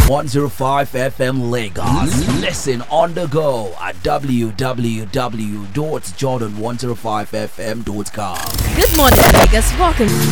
105 FM Lagos. Listen on the go at www.jordan105fm.com. Good morning, Vegas. Welcome.